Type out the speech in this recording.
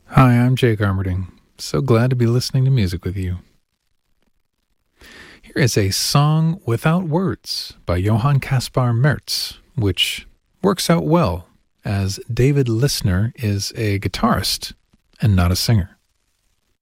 Hi, I'm Jake Armerding. So glad to be listening to music with you. Here is a song without words by Johann Caspar Merz, which works out well as David Lissner is a guitarist and not a singer.